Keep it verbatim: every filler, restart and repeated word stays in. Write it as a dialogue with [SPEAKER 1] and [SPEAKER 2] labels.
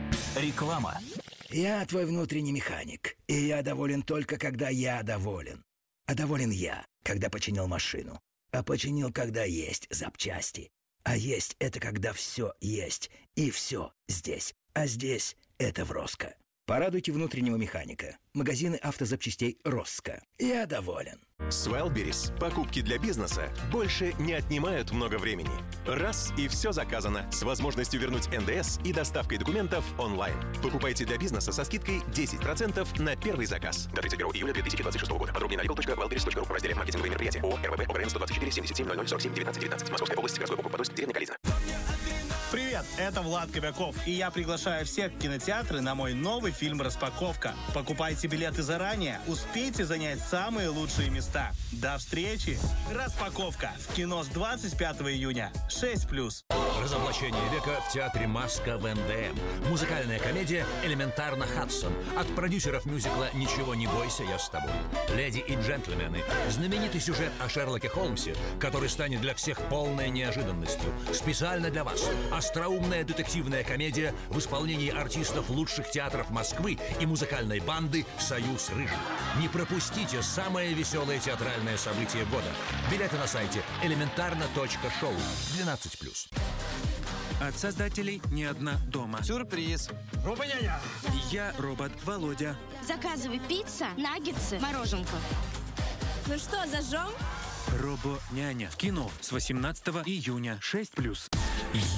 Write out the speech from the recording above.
[SPEAKER 1] Реклама.
[SPEAKER 2] Я твой внутренний механик, и я доволен только, когда я доволен. А доволен я, когда починил машину. А починил, когда есть запчасти. А есть — это когда все есть, и все здесь. А здесь — это в Роско. Порадуйте внутреннего механика. Магазины автозапчастей Роско. Я доволен.
[SPEAKER 3] С Wildberries покупки для бизнеса больше не отнимают много времени. Раз — и все заказано, с возможностью вернуть эн дэ эс и доставкой документов онлайн. Покупайте для бизнеса со скидкой десять процентов на первый заказ. До тридцать первого июля две тысячи двадцать шестого года. Подробнее на legal точка wildberries точка ru в разделе «Маркетинговые мероприятия». ООО эр вэ бэ ОГРН сто двадцать четыре семьдесят семь ноль ноль сорок семь девятнадцать девятнадцать. Московская область, городской округ Подольск, деревня Кализна.
[SPEAKER 4] Привет, это Влад Кобяков, и я приглашаю всех в кинотеатры на мой новый фильм «Распаковка». Покупайте билеты заранее, успейте занять самые лучшие места. До встречи! «Распаковка» в кино с двадцать пятого июня. шесть плюс.
[SPEAKER 5] Разоблачение века в театре «Маска» в эн дэ эм. Музыкальная комедия «Элементарно Хадсон» от продюсеров мюзикла «Ничего не бойся, я с тобой». «Леди и джентльмены». Знаменитый сюжет о Шерлоке Холмсе, который станет для всех полной неожиданностью. Специально для вас. Остроумная детективная комедия в исполнении артистов лучших театров Москвы и музыкальной банды «Союз Рыжих». Не пропустите самое веселое театральное событие года. Билеты на сайте элементарно точка шоу. двенадцать плюс.
[SPEAKER 6] От создателей «Не одна дома».
[SPEAKER 7] Сюрприз.
[SPEAKER 6] Робо-няня. Я робот Володя.
[SPEAKER 8] Заказывай пицца, наггетсы, мороженку. Ну что, зажжем?
[SPEAKER 6] Робо-няня. В кино с восемнадцатого июня. шесть плюс.